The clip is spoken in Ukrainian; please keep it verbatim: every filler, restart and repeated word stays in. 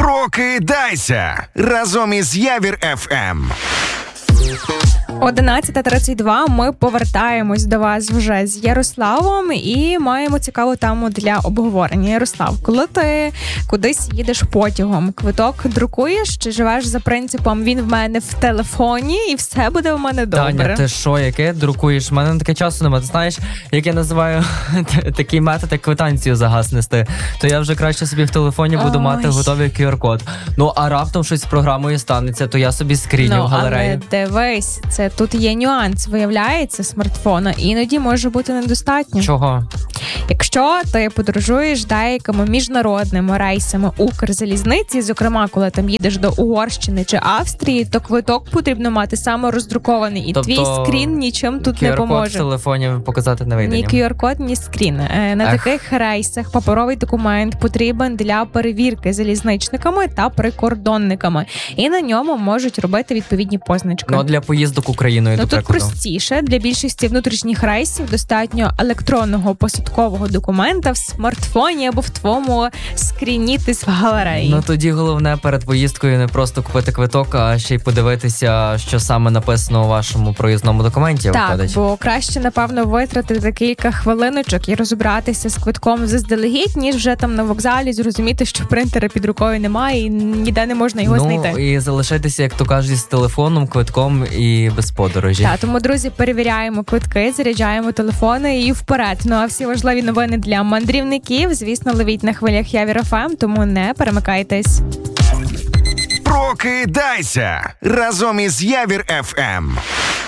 Прокидайся разом із Явір еф ем. одинадцята тридцять два. Ми повертаємось до вас вже з Ярославом і маємо цікаву тему для обговорення. Ярослав, коли ти кудись їдеш потягом, квиток друкуєш чи живеш за принципом «він в мене в телефоні і все буде в мене добре»? Таня, ти що, яке друкуєш? У мене таке часу немає. Ти знаєш, як я називаю такий метод, як квитанцію за газ нести, то я вже краще собі в телефоні буду Ой. мати готовий кю ар-код. Ну, а раптом щось з програмою станеться, то я собі скріню Ну, в галереї. але дивись, це тут є нюанс. Виявляється, смартфона іноді може бути недостатньо. Чого? Якщо ти подорожуєш деякими міжнародними рейсами Укрзалізниці, зокрема, коли там їдеш до Угорщини чи Австрії, то квиток потрібно мати саме роздрукований, і Тобто твій скрін нічим тут не кю ар-код в поможе. телефоні показати не вийде. Ні кю ар-код, ні скрін. Е, На Ех. таких рейсах паперовий документ потрібен для перевірки залізничниками та прикордонниками. І на ньому можуть робити відповідні позначки. Ну, для поїздок Україною, Ну, до тут прикладу. простіше. Для більшості внутрішніх рейсів достатньо електронного посадкового документа в смартфоні або в твоєму скріні ти в галереї. Ну, тоді головне перед поїздкою не просто купити квиток, а ще й подивитися, що саме написано у вашому проїзному документі. Так, виходить. бо краще, напевно, витратити кілька хвилиночок і розібратися з квитком заздалегідь, ніж вже там на вокзалі зрозуміти, що принтера під рукою немає і ніде не можна його ну, знайти. і залишитися, як то кажуть, з телефоном, квитком і без подорожі. Так, тому, друзі, перевіряємо квитки, заряджаємо телефони і вперед. Ну, а всі важливі новини для мандрівників, звісно, ловіть на хвилях Явір еф ем, тому не перемикайтесь. Прокидайся разом із Явір еф ем.